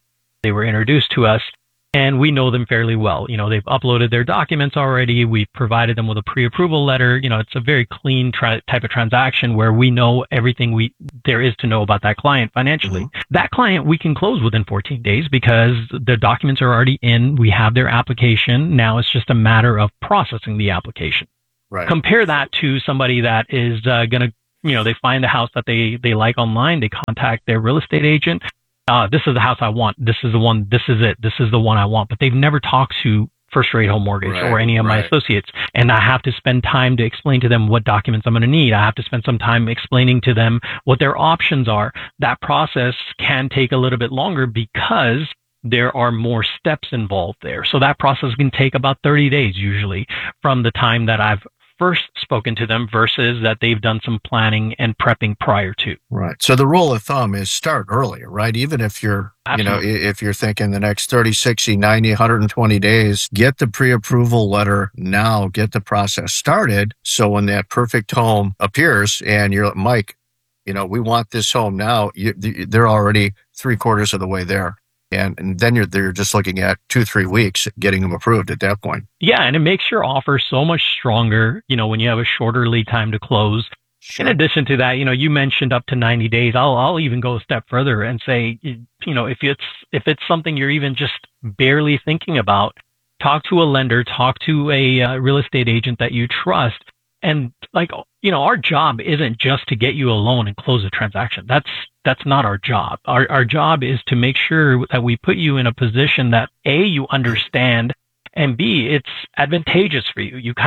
They were introduced to us, and we know them fairly well. You know, they've uploaded their documents already. We provided them with a pre-approval letter. You know, it's a very clean type of transaction where we know everything there is to know about that client financially. Mm-hmm. That client we can close within 14 days because the documents are already in. We have their application. Now it's just a matter of processing the application. Right. Compare that to somebody that is going to, you know, they find the house that they like online. They contact their real estate agent. This is the house I want. This is the one. This is it. This is the one I want. But they've never talked to First Rate Home Mortgage or any of my associates. And I have to spend time to explain to them what documents I'm going to need. I have to spend some time explaining to them what their options are. That process can take a little bit longer because there are more steps involved there. So that process can take about 30 days usually from the time that I've first spoken to them versus that they've done some planning and prepping prior to. Right. So the rule of thumb is start earlier, right? Even if you're, Absolutely. you know, if you're thinking the next 30, 60, 90, 120 days, get the pre-approval letter now, get the process started. So when that perfect home appears and you're like, Mike, you know, we want this home now, they're already 3/4 of the way there. And then they're just looking at 2-3 weeks getting them approved at that point. Yeah, and it makes your offer so much stronger, you know, when you have a shorter lead time to close. Sure. In addition to that, you know, you mentioned up to 90 days. I'll even go a step further and say, you know, if it's something you're even just barely thinking about, talk to a lender, talk to a real estate agent that you trust. And like, you know, our job isn't just to get you a loan and close a transaction. That's not our job. Our job is to make sure that we put you in a position that A, you understand, and B, it's advantageous for you. You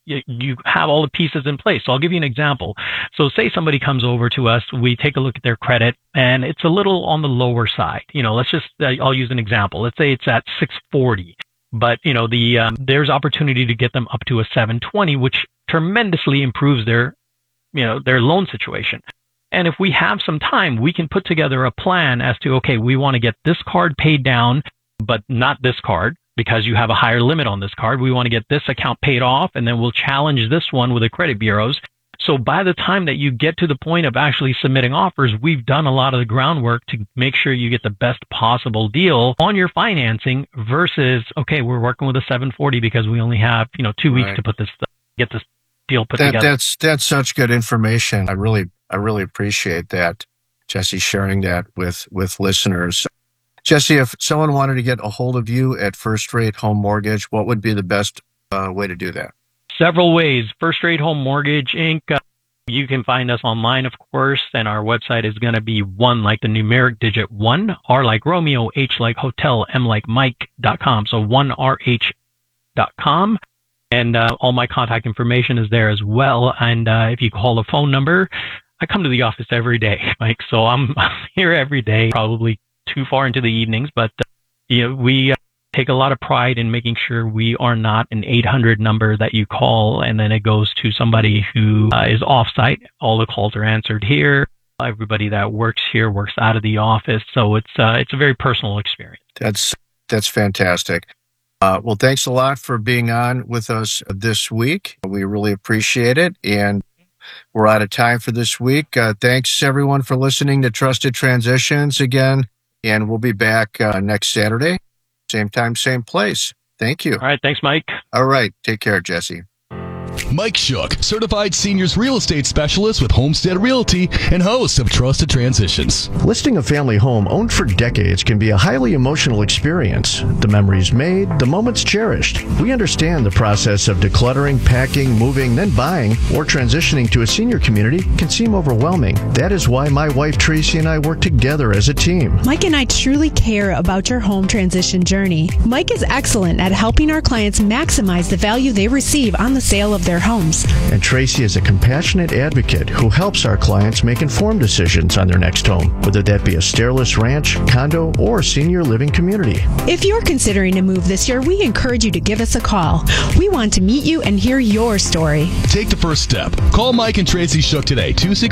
have all the pieces in place. So I'll give you an example. So say somebody comes over to us, we take a look at their credit and it's a little on the lower side. You know, let's just, I'll use an example. Let's say it's at 640, but you know, there's opportunity to get them up to a 720, which tremendously improves their loan situation. And if we have some time, we can put together a plan as to, okay, we want to get this card paid down, but not this card because you have a higher limit on this card. We want to get this account paid off, and then we'll challenge this one with the credit bureaus. So by the time that you get to the point of actually submitting offers, we've done a lot of the groundwork to make sure you get the best possible deal on your financing versus, okay, we're working with a 740 because we only have, 2 weeks to get this deal put together. That's such good information. I really appreciate that, Jesse, sharing that with listeners. Jesse, if someone wanted to get a hold of you at First Rate Home Mortgage, what would be the best way to do that? Several ways. First Rate Home Mortgage, Inc. You can find us online, of course, and our website is going to be 1 like the numeric digit 1, R like Romeo, H like Hotel, M like Mike.com. So 1RH.com. And all my contact information is there as well. And if you call the phone number, I come to the office every day, Mike. So I'm here every day, probably too far into the evenings. But we take a lot of pride in making sure we are not an 800 number that you call and then it goes to somebody who is off-site. All the calls are answered here. Everybody that works here works out of the office. So it's a very personal experience. That's fantastic. Well, thanks a lot for being on with us this week. We really appreciate it. And we're out of time for this week. Thanks, everyone, for listening to Trusted Transitions again. And we'll be back next Saturday. Same time, same place. Thank you. All right. Thanks, Mike. All right. Take care, Jesse. Mike Shook, certified seniors real estate specialist with Homestead Realty and host of Trusted Transitions. Listing a family home owned for decades can be a highly emotional experience. The memories made, the moments cherished. We understand the process of decluttering, packing, moving, then buying, or transitioning to a senior community can seem overwhelming. That is why my wife Tracy and I work together as a team. Mike and I truly care about your home transition journey. Mike is excellent at helping our clients maximize the value they receive on the sale of their homes. And Tracy is a compassionate advocate who helps our clients make informed decisions on their next home, whether that be a stairless ranch, condo, or senior living community. If you're considering a move this year, we encourage you to give us a call. We want to meet you and hear your story. Take the first step. Call Mike and Tracy Shook today,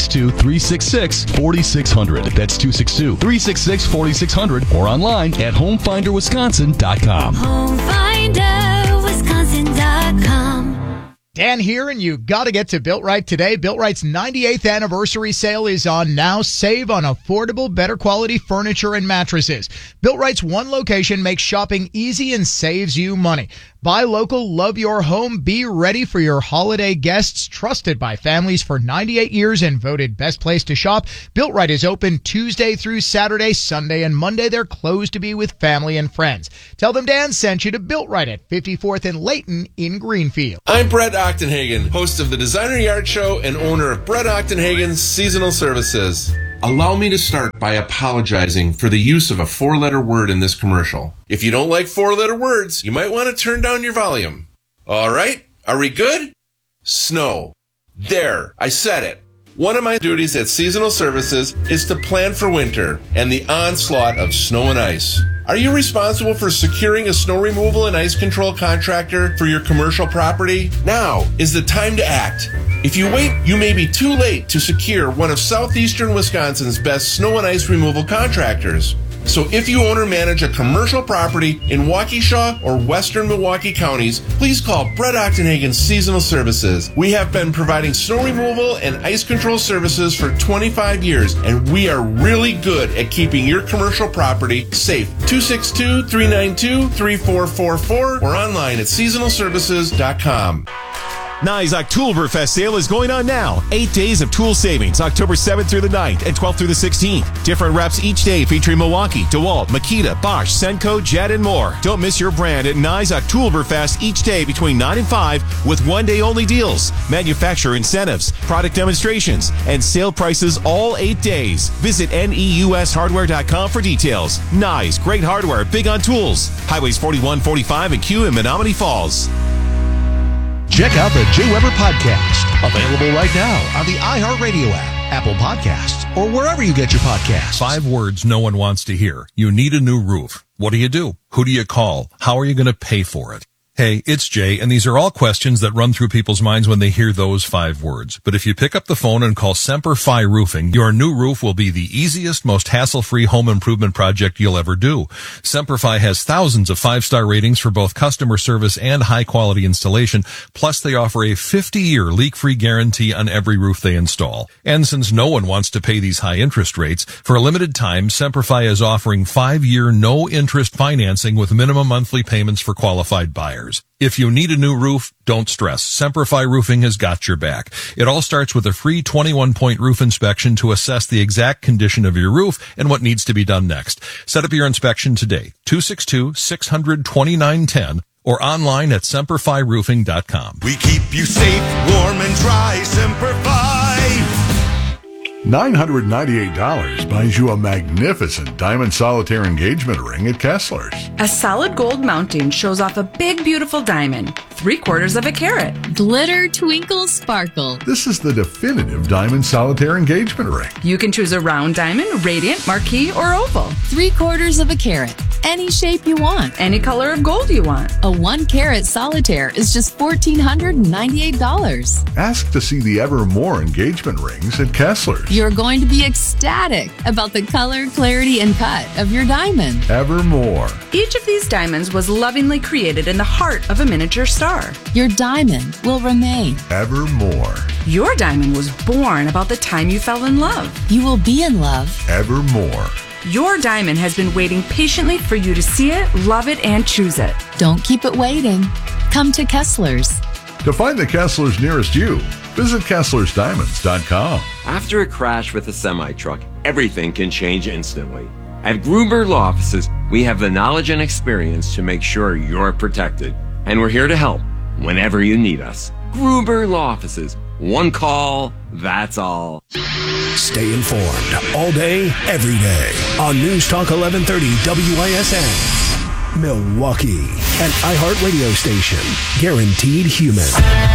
262-366-4600. That's 262-366-4600 or online at homefinderwisconsin.com. Homefinderwisconsin.com. Dan here, and you got to get to Built Right today. Built Right's 98th anniversary sale is on now. Save on affordable, better quality furniture and mattresses. Built Right's one location makes shopping easy and saves you money. Buy local, love your home, be ready for your holiday guests. Trusted by families for 98 years and voted best place to shop. Built Right is open Tuesday through Saturday, Sunday, and Monday. They're closed to be with family and friends. Tell them Dan sent you to Built Right at 54th and Layton in Greenfield. I'm Brett Ochtenhagen, host of the Designer Yard Show and owner of Brett Ochtenhagen's Seasonal Services. Allow me to start by apologizing for the use of a four-letter word in this commercial. If you don't like four-letter words, you might want to turn down your volume. All right, are we good? Snow. There, I said it. One of my duties at Seasonal Services is to plan for winter and the onslaught of snow and ice. Are you responsible for securing a snow removal and ice control contractor for your commercial property? Now is the time to act. If you wait, you may be too late to secure one of southeastern Wisconsin's best snow and ice removal contractors. So if you own or manage a commercial property in Waukesha or western Milwaukee counties, please call Brett Ochtenhagen's Seasonal Services. We have been providing snow removal and ice control services for 25 years, and we are really good at keeping your commercial property safe. 262-392-3444 or online at seasonalservices.com. Nye's Oktoberfest sale is going on now. 8 days of tool savings, October 7th through the 9th and 12th through the 16th. Different reps each day featuring Milwaukee, DeWalt, Makita, Bosch, Senko, Jet, and more. Don't miss your brand at Nye's Oktoberfest each day between 9 and 5 with one-day-only deals, manufacturer incentives, product demonstrations, and sale prices all 8 days. Visit NEUSHardware.com for details. Nye's, great hardware, big on tools. Highways 41, 45, and Q in Menominee Falls. Check out the Jay Weber Podcast, available right now on the iHeartRadio app, Apple Podcasts, or wherever you get your podcasts. 5 words no one wants to hear. You need a new roof. What do you do? Who do you call? How are you going to pay for it? Hey, it's Jay, and these are all questions that run through people's minds when they hear those 5 words. But if you pick up the phone and call Semper Fi Roofing, your new roof will be the easiest, most hassle-free home improvement project you'll ever do. Semper Fi has thousands of 5-star ratings for both customer service and high-quality installation, plus they offer a 50-year leak-free guarantee on every roof they install. And since no one wants to pay these high interest rates, for a limited time, Semper Fi is offering 5-year no-interest financing with minimum monthly payments for qualified buyers. If you need a new roof, don't stress. Semper Fi Roofing has got your back. It all starts with a free 21-point roof inspection to assess the exact condition of your roof and what needs to be done next. Set up your inspection today. 262-600-2910 or online at SemperFiRoofing.com. We keep you safe, warm, and dry. Semper Fi. $998 buys you a magnificent diamond solitaire engagement ring at Kessler's. A solid gold mounting shows off a big, beautiful diamond, 3/4 of a carat. Glitter, twinkle, sparkle. This is the definitive diamond solitaire engagement ring. You can choose a round diamond, radiant, marquise, or oval. 3/4 of a carat. Any shape you want. Any color of gold you want. A 1-carat solitaire is just $1,498. Ask to see the Evermore engagement rings at Kessler's. You're going to be ecstatic about the color, clarity, and cut of your diamond. Evermore. Each of these diamonds was lovingly created in the heart of a miniature star. Your diamond will remain. Evermore. Your diamond was born about the time you fell in love. You will be in love. Evermore. Your diamond has been waiting patiently for you to see it, love it, and choose it. Don't keep it waiting. Come to Kessler's. To find the Kessler's nearest you, visit KesslersDiamonds.com. After a crash with a semi-truck, everything can change instantly. At Gruber Law Offices, we have the knowledge and experience to make sure you're protected. And we're here to help whenever you need us. Gruber Law Offices. One call, that's all. Stay informed all day, every day on News Talk 1130 WISN. Milwaukee, an iHeartRadio station. Guaranteed human.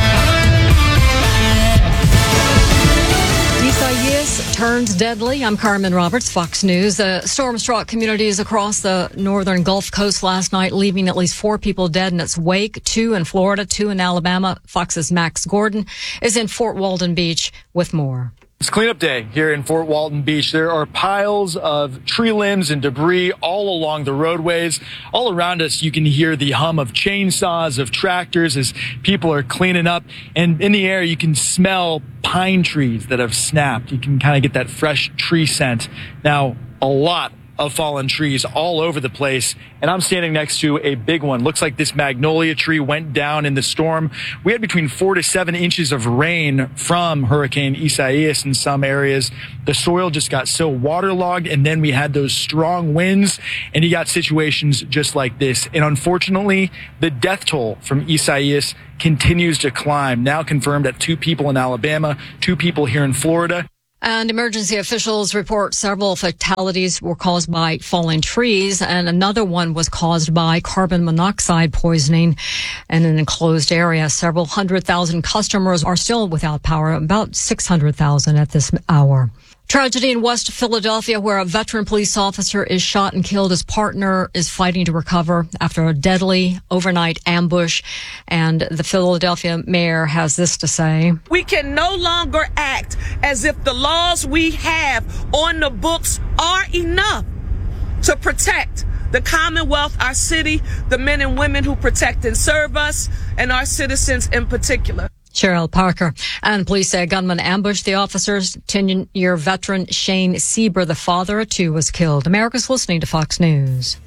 Isaias turns deadly. I'm Carmen Roberts, Fox News. A storm struck communities across the northern Gulf Coast last night, leaving at least 4 people dead in its wake, 2 in Florida, 2 in Alabama. Fox's Max Gordon is in Fort Walton Beach with more. It's cleanup day here in Fort Walton Beach. There are piles of tree limbs and debris all along the roadways. All around us, you can hear the hum of chainsaws, of tractors as people are cleaning up. And in the air, you can smell pine trees that have snapped. You can kind of get that fresh tree scent. Now, a lot of fallen trees all over the place, and I'm standing next to a big one. Looks like this magnolia tree went down in the storm. We had between 4 to 7 inches of rain from Hurricane Isaias in some areas. The soil just got so waterlogged, and then we had those strong winds, and you got situations just like this. And unfortunately, the death toll from Isaias continues to climb, now confirmed at 2 people in Alabama, 2 people here in Florida. And emergency officials report several fatalities were caused by falling trees, and another one was caused by carbon monoxide poisoning in an enclosed area. Several 100,000 customers are still without power, about 600,000 at this hour. Tragedy in West Philadelphia where a veteran police officer is shot and killed. His partner is fighting to recover after a deadly overnight ambush. And the Philadelphia mayor has this to say. We can no longer act as if the laws we have on the books are enough to protect the Commonwealth, our city, the men and women who protect and serve us, and our citizens in particular. Cheryl Parker. And police say a gunman ambushed the officers. 10-year veteran Shane Sieber, the father of 2, was killed. America's listening to Fox News.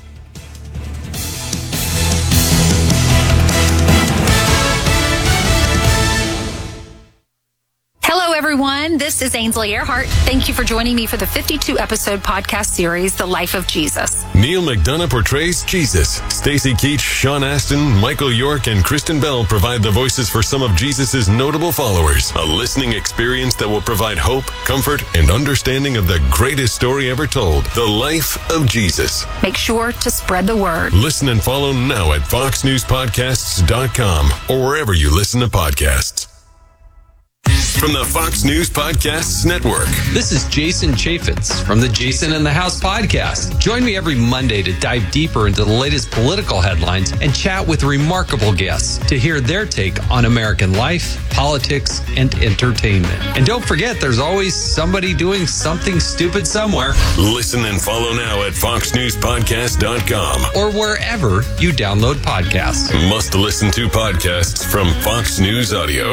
Hello, everyone. This is Ainsley Earhart. Thank you for joining me for the 52-episode podcast series, The Life of Jesus. Neil McDonough portrays Jesus. Stacey Keach, Sean Astin, Michael York, and Kristen Bell provide the voices for some of Jesus' notable followers. A listening experience that will provide hope, comfort, and understanding of the greatest story ever told, The Life of Jesus. Make sure to spread the word. Listen and follow now at foxnewspodcasts.com or wherever you listen to podcasts. From the Fox News Podcasts Network. This is Jason Chaffetz from the Jason in the House podcast. Join me every Monday to dive deeper into the latest political headlines and chat with remarkable guests to hear their take on American life, politics, and entertainment. And don't forget, there's always somebody doing something stupid somewhere. Listen and follow now at foxnewspodcast.com or wherever you download podcasts. Must listen to podcasts from Fox News Audio.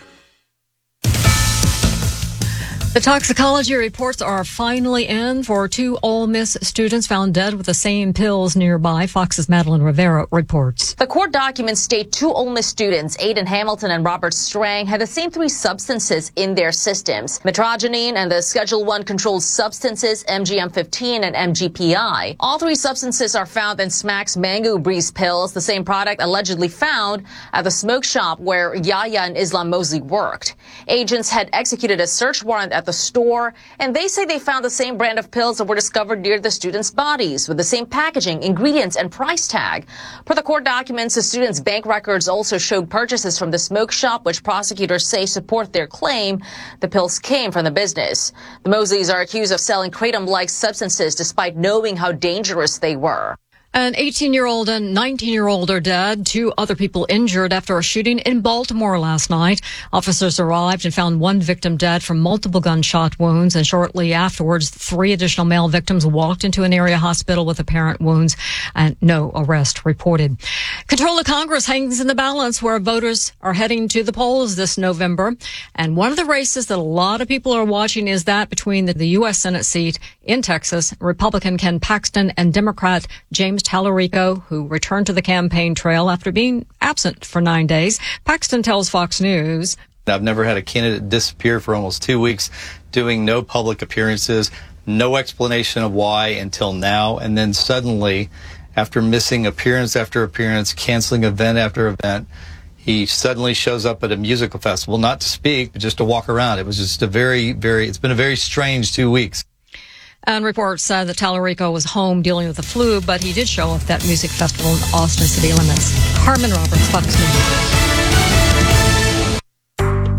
The toxicology reports are finally in for 2 Ole Miss students found dead with the same pills nearby. Fox's Madeline Rivera reports. The court documents state 2 Ole Miss students, Aiden Hamilton and Robert Strang, had the same 3 substances in their systems: metrogenine and the Schedule I controlled substances MGM-15 and MGPI. All 3 substances are found in Smack's Mango Breeze pills, the same product allegedly found at the smoke shop where Yahya and Islam Mosley worked. Agents had executed a search warrant at the store, and they say they found the same brand of pills that were discovered near the students' bodies with the same packaging, ingredients, and price tag. Per the court documents, the students' bank records also showed purchases from the smoke shop, which prosecutors say support their claim the pills came from the business. The Mosleys are accused of selling kratom-like substances despite knowing how dangerous they were. An 18-year-old and 19-year-old are dead. 2 other people injured after a shooting in Baltimore last night. Officers arrived and found 1 victim dead from multiple gunshot wounds, and shortly afterwards, 3 additional male victims walked into an area hospital with apparent wounds, and no arrest reported. Control of Congress hangs in the balance where voters are heading to the polls this November. And one of the races that a lot of people are watching is that between the U.S. Senate seat in Texas, Republican Ken Paxton and Democrat James Tallarico, who returned to the campaign trail after being absent for 9 days. Paxton tells Fox News, I've never had a candidate disappear for almost 2 weeks, doing no public appearances, no explanation of why until now. And then suddenly, after missing appearance after appearance, canceling event after event, he suddenly shows up at a musical festival, not to speak, but just to walk around. It was just it's been a very strange 2 weeks. And reports said that Tallarico was home dealing with the flu, but he did show up at that music festival in Austin city limits. Carmen Roberts, Fox News.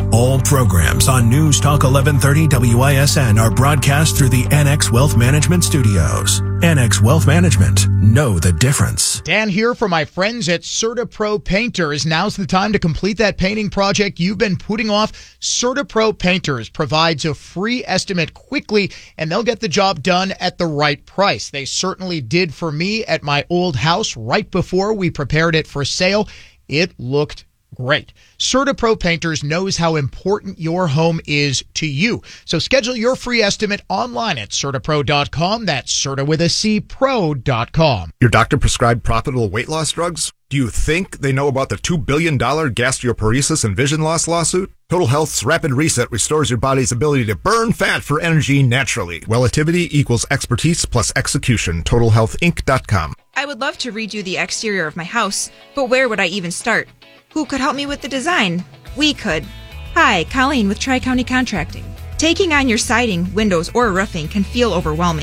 All programs on News Talk 1130 WISN are broadcast through the NX Wealth Management Studios. NX Wealth Management. Know the difference. Dan here for my friends at CertaPro Painters. Now's the time to complete that painting project you've been putting off. CertaPro Painters provides a free estimate quickly, and they'll get the job done at the right price. They certainly did for me at my old house right before we prepared it for sale. It looked great. CertaPro Painters knows how important your home is to you. So schedule your free estimate online at CertaPro.com. That's Certa with a C, pro.com. Your doctor prescribed profitable weight loss drugs? Do you think they know about the $2 billion gastroparesis and vision loss lawsuit? Total Health's Rapid Reset restores your body's ability to burn fat for energy naturally. Relativity equals expertise plus execution. TotalHealthInc.com. I would love to redo the exterior of my house, but where would I even start? Who could help me with the design? We could. Hi, Colleen with Tri-County Contracting. Taking on your siding, windows, or roofing can feel overwhelming.